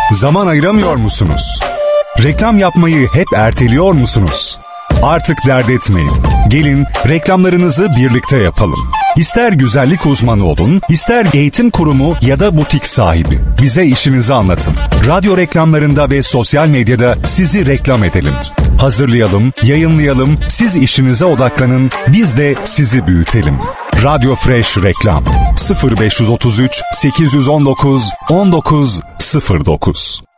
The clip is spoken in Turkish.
Zaman ayıramıyor musunuz? Reklam yapmayı hep erteliyor musunuz? Artık dert etmeyin. Gelin reklamlarınızı birlikte yapalım. İster güzellik uzmanı olun, ister eğitim kurumu ya da butik sahibi. Bize işinizi anlatın. Radyo reklamlarında ve sosyal medyada sizi reklam edelim. Hazırlayalım, yayınlayalım, siz işinize odaklanın, biz de sizi büyütelim. Radyo Fresh Reklam 0533 819 1909